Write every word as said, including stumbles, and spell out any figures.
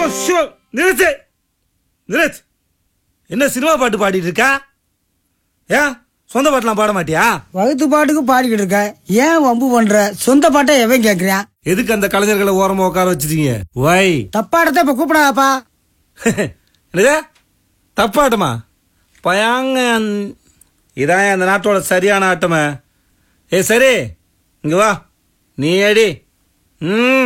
நிறுத்து நிறுத்து. என்ன சினிமா பாட்டு பாடிட்டு இருக்கா? ஏன் சொந்த பாட்டுலாம் பாட மாட்டியா? வகுத்து பாட்டுக்கு பாடிக்கிட்டு இருக்க, ஏன் வம்பு பண்ற? சொந்த பாட்டை எவன் கேக்குறான்? எதுக்கு அந்த கலைஞர்களை ஓரமா உட்கார வச்சிருக்கீங்க? வை தப்பாடத்தை இப்ப கூப்பிடாப்பா. என்னது தப்பாட்டமா? பயாங்க இதான் அந்த நாட்டோட சரியான ஆட்டமே. ஏ சரி இங்க வா, நீ அடி. ம்